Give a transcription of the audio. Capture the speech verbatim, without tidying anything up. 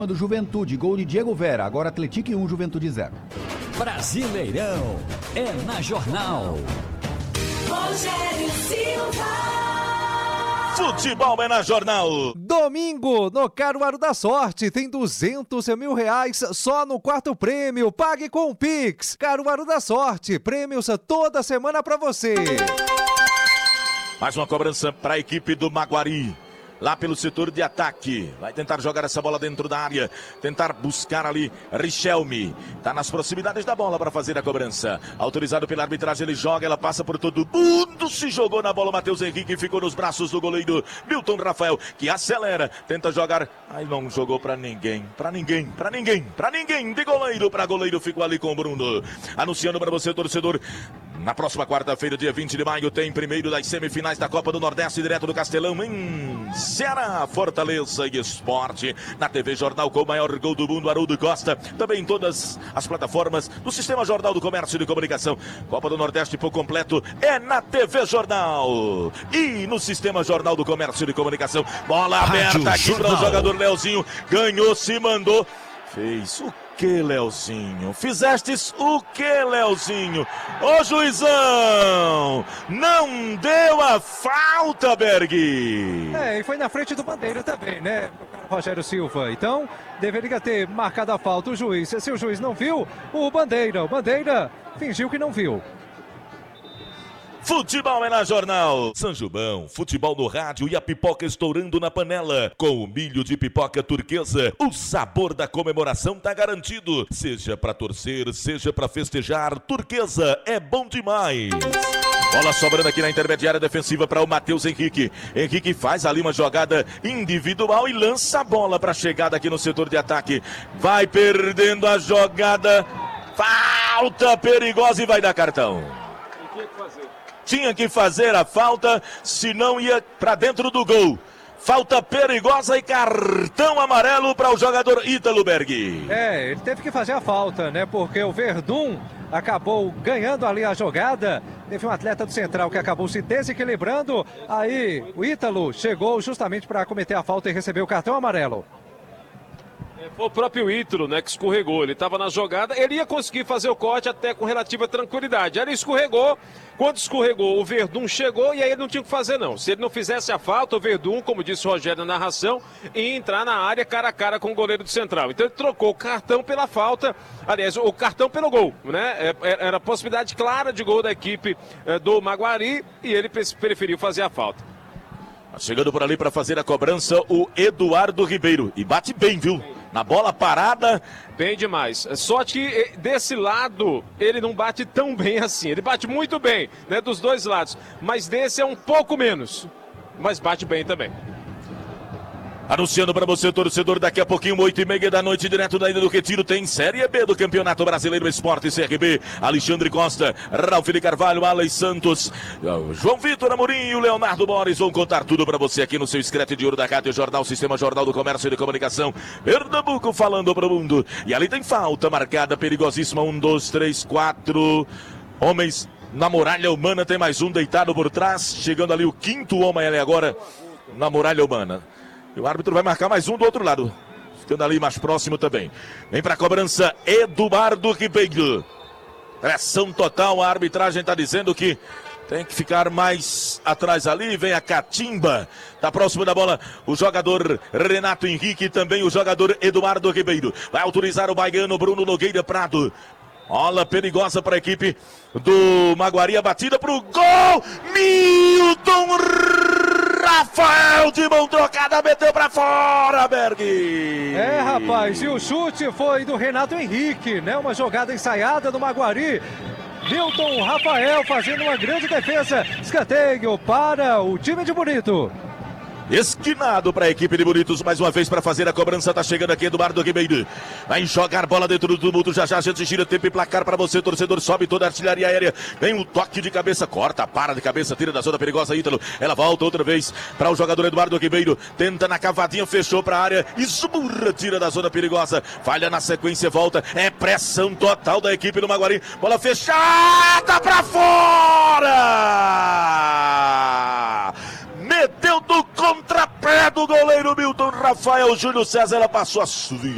do Juventude, gol de Diego Vera, agora Atlético um, Juventude zero. Brasileirão é na Jornal. Rogério Silva. Futebol é na Jornal. Domingo, no Caruaru da Sorte, tem duzentos mil reais só no quarto prêmio. Pague com o Pix. Caruaru da Sorte, prêmios toda semana pra você. Mais uma cobrança para a equipe do Maguari. Lá pelo setor de ataque, vai tentar jogar essa bola dentro da área, tentar buscar ali Richelme, tá nas proximidades da bola para fazer a cobrança, autorizado pela arbitragem, ele joga, ela passa por todo mundo, se jogou na bola, o Matheus Henrique ficou nos braços do goleiro Milton Rafael, que acelera, tenta jogar, aí não jogou para ninguém, para ninguém, para ninguém, para ninguém, de goleiro para goleiro, ficou ali com o Bruno, anunciando para você, torcedor. Na próxima quarta-feira, dia vinte de maio, tem primeiro das semifinais da Copa do Nordeste, direto do Castelão, em Ceará, Fortaleza e Esporte. Na T V Jornal, com o maior gol do mundo, Haroldo Costa. Também em todas as plataformas do Sistema Jornal do Comércio e de Comunicação. Copa do Nordeste por completo é na T V Jornal. E no Sistema Jornal do Comércio e de Comunicação. Bola aberta aqui para o jogador Leozinho. Ganhou, se mandou. Fez o que, Leozinho? Fizestes o que, Leozinho? Ô, juizão! Não deu a falta, Berg! É, e foi na frente do Bandeira também, né, Rogério Silva? Então, deveria ter marcado a falta o juiz. Se o juiz não viu, o Bandeira. O Bandeira fingiu que não viu. Futebol é na Jornal. Sanjubão, futebol no rádio e a pipoca estourando na panela. Com o milho de pipoca turquesa, o sabor da comemoração tá garantido. Seja pra torcer, seja pra festejar, turquesa é bom demais. Bola sobrando aqui na intermediária defensiva para o Matheus Henrique. Henrique faz ali uma jogada individual e lança a bola para chegada aqui no setor de ataque. Vai perdendo a jogada. Falta perigosa e vai dar cartão. Tinha que fazer a falta, senão ia para dentro do gol. Falta perigosa e cartão amarelo para o jogador Ítalo Berg. É, ele teve que fazer a falta, né? Porque o Verdun acabou ganhando ali a jogada. Teve um atleta do Central que acabou se desequilibrando. Aí o Ítalo chegou justamente para cometer a falta e receber o cartão amarelo. Foi o próprio Ítalo, né, que escorregou. Ele estava na jogada, ele ia conseguir fazer o corte até com relativa tranquilidade. Ele escorregou, quando escorregou, o Verdun chegou e aí ele não tinha o que fazer, não. Se ele não fizesse a falta, o Verdun, como disse o Rogério na narração, ia entrar na área cara a cara com o goleiro do Central. Então ele trocou o cartão pela falta, aliás, o cartão pelo gol, né? Era a possibilidade clara de gol da equipe do Maguari e ele preferiu fazer a falta. Chegando por ali para fazer a cobrança, o Eduardo Ribeiro. E bate bem, viu? Na bola parada. Bem demais. Só que desse lado ele não bate tão bem assim. Ele bate muito bem, né? Dos dois lados. Mas desse é um pouco menos. Mas bate bem também. Anunciando para você, torcedor, daqui a pouquinho, oito e meia da noite, direto da Ilha do Retiro, tem Série B do Campeonato Brasileiro Esporte C R B. Alexandre Costa, Ralf de Carvalho, Alex Santos, João Vitor Amorim e o Leonardo Boris vão contar tudo para você aqui no seu Escrete de Ouro da Rádio Jornal, Sistema Jornal do Comércio e de Comunicação. Pernambuco falando para o mundo. E ali tem falta marcada, perigosíssima. Um, dois, três, quatro. Homens na muralha humana, tem mais um deitado por trás. Chegando ali o quinto homem ali agora na muralha humana. E o árbitro vai marcar mais um do outro lado. Ficando ali mais próximo também. Vem para a cobrança Eduardo Ribeiro. Pressão total, a arbitragem está dizendo que tem que ficar mais atrás ali. Vem a catimba. Está próximo da bola o jogador Renato Henrique e também o jogador Eduardo Ribeiro. Vai autorizar o baiano Bruno Nogueira Prado. Bola perigosa para a equipe do Maguari. A batida para o gol. Milton Rafael de mão trocada, meteu pra fora, Berg! É, rapaz, e o chute foi do Renato Henrique, né? Uma jogada ensaiada do Maguari. Milton Rafael fazendo uma grande defesa. Escanteio para o time de Bonito. Esquinado para a equipe de Bonitos, mais uma vez para fazer a cobrança, tá chegando aqui Eduardo Ribeiro, vai jogar bola dentro do tumulto, já já a gente gira, tempo e placar para você, torcedor, sobe toda a artilharia aérea, vem um toque de cabeça, corta, para de cabeça, tira da zona perigosa, Ítalo, ela volta outra vez para o jogador Eduardo Ribeiro, tenta na cavadinha, fechou para a área, esmurra, tira da zona perigosa, falha na sequência, volta, é pressão total da equipe do Maguari, bola fechada para fora! Meteu do contrapé do goleiro Milton Rafael. Júlio César, ela passou a subir.